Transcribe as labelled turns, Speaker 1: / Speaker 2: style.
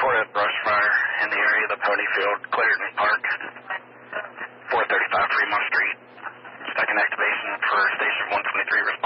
Speaker 1: reported brush fire in the area of the Pony Field, Clarendon Park, 435 Fremont Street. Second activation for Station 123 response.